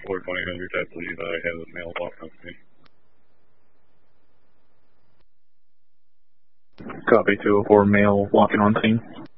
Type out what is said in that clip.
2000, I believe I have a male walk on scene. Copy 204, male walking on scene.